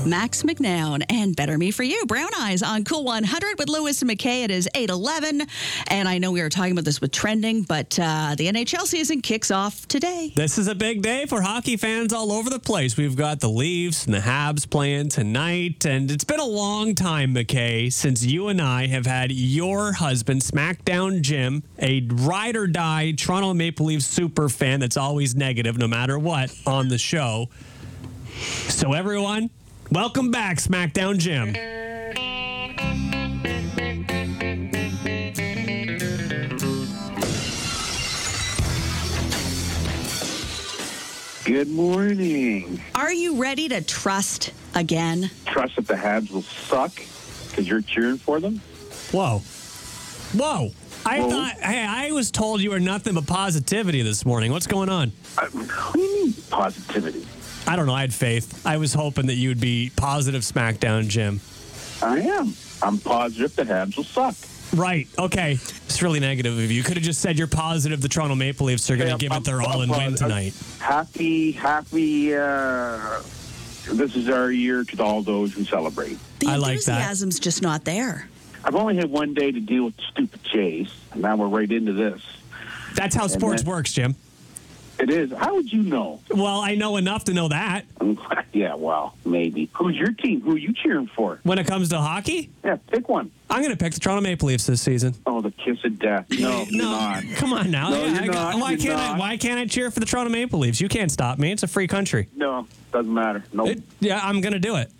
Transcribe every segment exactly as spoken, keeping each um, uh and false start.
Max McNown and Better Me For You. Brown Eyes on Cool one hundred with Lewis and McKay. It is eight eleven. And I know we were talking about this with trending, but uh, the N H L season kicks off today. This is a big day for hockey fans all over the place. We've got the Leafs and the Habs playing tonight. And it's been a long time, McKay, since you and I have had your husband, Smackdown Jim, a ride or die Toronto Maple Leafs super fan that's always negative no matter what, on the show. So everyone, welcome back, Smackdown Jim. Good morning. Are you ready to trust again? Trust that the Habs will suck because you're cheering for them? Whoa. Whoa. I Whoa. thought, hey, I was told you were nothing but positivity this morning. What's going on? Uh, what do you mean positivity? I don't know. I had faith. I was hoping that you would be positive, Smackdown Jim. I am. I'm positive the Habs will suck. Right. Okay. It's really negative of you. You could have just said you're positive the Toronto Maple Leafs are going to Yeah, give I'm- it their all I'm and win positive. tonight. Happy, happy, uh, this is our year to all those who celebrate. The I like that. enthusiasm's just not there. I've only had one day to deal with stupid Jays, and now we're right into this. That's how sports then- works, Jim. It is. How would you know? Well, I know enough to know that. Yeah, well, maybe. Who's your team? Who are you cheering for? When it comes to hockey, Yeah, pick one. I'm going to pick the Toronto Maple Leafs this season. Oh, the kiss of death. No, you're not. Come on now. No, Yeah, you're I- not. Why You're can't I? not. Why can't I cheer for the Toronto Maple Leafs? You can't stop me. It's a free country. No, doesn't matter. Nope. It- yeah, I'm going to do it.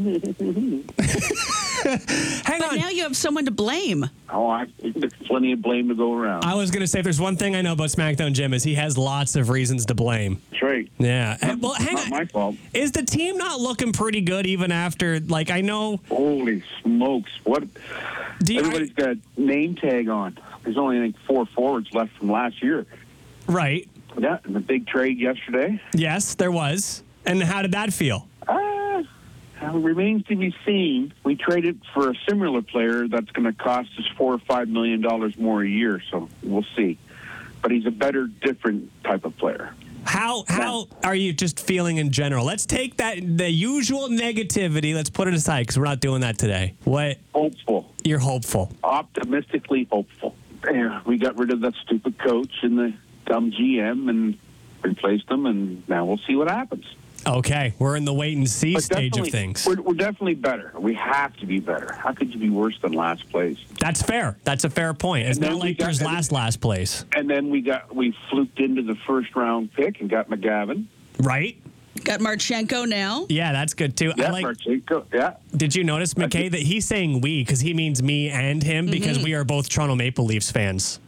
Hang But on. now you have someone to blame. Oh, I, there's plenty of blame to go around. I was going to say, if there's one thing I know about SmackDown Jim is he has lots of reasons to blame. That's right. Yeah. And- well, hang Not on. my fault. Is the team not looking pretty good even after, like, I know... Holy smokes. What? Do you, Everybody's got a name tag on. There's only, I think, four forwards left from last year. right. Yeah, and the big trade yesterday. Yes, there was. And how did that feel? Uh, it remains to be seen. We traded for a similar player that's going to cost us four or five million dollars more a year, so we'll see. But he's a better, different type of player. How how are you just feeling in general? Let's take that the usual negativity. Let's put it aside because we're not doing that today. What Hopeful. you're hopeful? Optimistically hopeful. Yeah, we got rid of that stupid coach and the dumb G M and replaced them, and now we'll see what happens. Okay, we're in the wait and see But stage of definitely- things. We're, we're definitely better. We have to be better. How could you be worse than last place? That's fair. That's a fair point. It's And then not we like got- there's last last place, And then we got we fluked into the first round pick and got McGavin. right? Got Marchenko now. Yeah, that's good too. Yeah, I like. Marchenko. Yeah. Did you notice, McKay, that he's saying we because he means me and him because we are both Toronto Maple Leafs fans.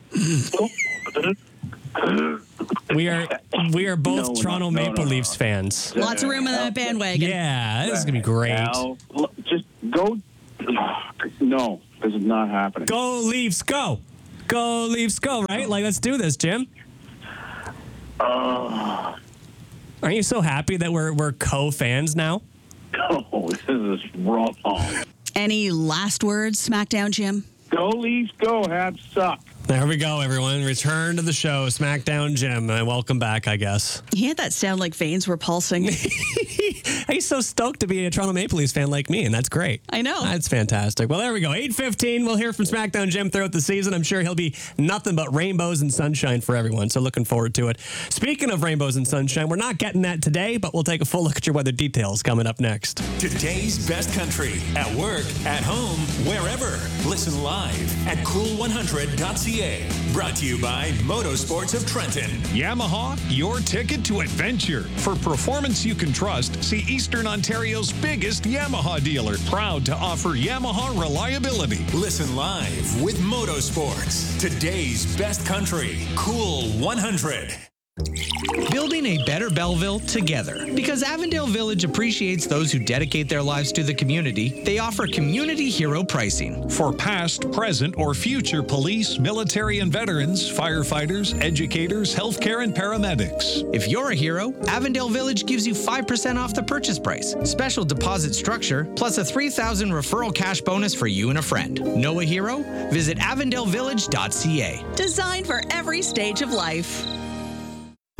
We are we are both No, we're Toronto not. No, Maple no, no. Leafs fans. Lots of room in that bandwagon. Yeah, this is gonna be great. Now, look, just go. No, this is not happening. Go Leafs, go! Go Leafs, go! Right? Like, let's do this, Jim. Uh, Aren't you so happy that we're we're co-fans now? no, this is wrong. Any last words, SmackDown Jim? Go Leafs, go. Habs suck. There we go, everyone. Return to the show, SmackDown Jim. And welcome back, I guess. He had that sound like veins were pulsing. He's so stoked to be a Toronto Maple Leafs fan like me, and that's great. I know. That's fantastic. Well, there we go. eight fifteen. We'll hear from SmackDown Jim throughout the season. I'm sure he'll be nothing but rainbows and sunshine for everyone, so looking forward to it. Speaking of rainbows and sunshine, we're not getting that today, but we'll take a full look at your weather details coming up next. Today's best country at work, at home, wherever. Listen live at cool one hundred dot c a. Brought to you by Motorsports of Trenton. Yamaha, your ticket to adventure. For performance you can trust, see Eastern Ontario's biggest Yamaha dealer. Proud to offer Yamaha reliability. Listen live with Motorsports. Today's best country, Cool one hundred. Building a better Belleville together. Because Avondale Village appreciates those who dedicate their lives to the community, they offer community hero pricing. For past, present, or future police, military and veterans, firefighters, educators, healthcare, and paramedics. If you're a hero, Avondale Village gives you five percent off the purchase price, special deposit structure, plus a three thousand dollars referral cash bonus for you and a friend. Know a hero? Visit avondale village dot c a. Designed for every stage of life.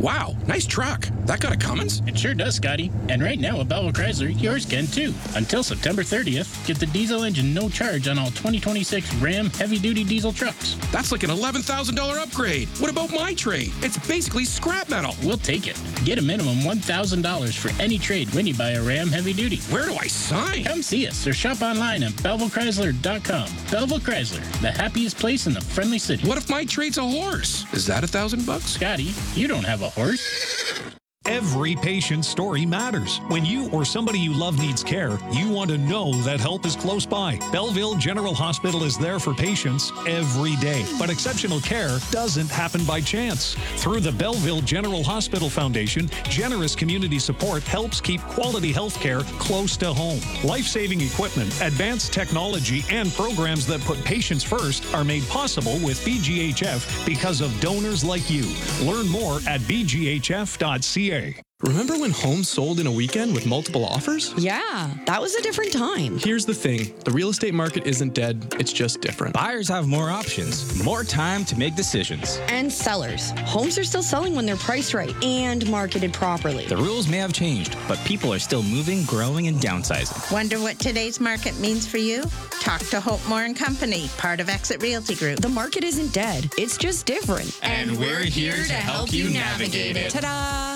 Wow, nice truck. That got a Cummins? It sure does, Scotty. And right now at Belleville Chrysler, yours can too. Until September thirtieth, get the diesel engine no charge on all twenty twenty-six Ram heavy-duty diesel trucks. That's like an eleven thousand dollars upgrade. What about my trade? It's basically scrap metal. We'll take it. Get a minimum one thousand dollars for any trade when you buy a Ram heavy-duty. Where do I sign? Come see us or shop online at Belleville Chrysler dot com. Belleville Chrysler, the happiest place in the friendly city. What if my trade's a horse? Is that a thousand bucks? Scotty, you don't have a horse. Every patient's story matters. When you or somebody you love needs care, you want to know that help is close by. Belleville General Hospital is there for patients every day. But exceptional care doesn't happen by chance. Through the Belleville General Hospital Foundation, generous community support helps keep quality health care close to home. Life-saving equipment, advanced technology, and programs that put patients first are made possible with B G H F because of donors like you. Learn more at b g h f dot c a. Remember when homes sold in a weekend with multiple offers? Yeah, that was a different time. Here's the thing. The real estate market isn't dead. It's just different. Buyers have more options, more time to make decisions. And sellers. Homes are still selling when they're priced right and marketed properly. The rules may have changed, but people are still moving, growing, and downsizing. Wonder what today's market means for you? Talk to Hope Moore and Company, part of Exit Realty Group. The market isn't dead. It's just different. And, and we're here to help you navigate it. Ta-da!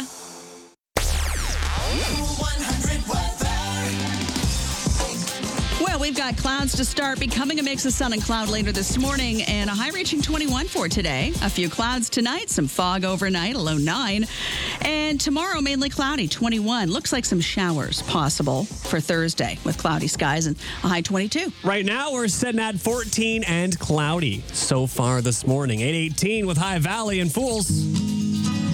Well, we've got clouds to start, becoming a mix of sun and cloud later this morning, and a high reaching twenty-one for today. A few clouds tonight, some fog overnight, a low nine. And tomorrow, mainly cloudy, twenty-one. Looks like some showers possible for Thursday with cloudy skies and a high twenty-two. Right now, we're sitting at fourteen and cloudy so far this morning. eight eighteen with High Valley and Fools.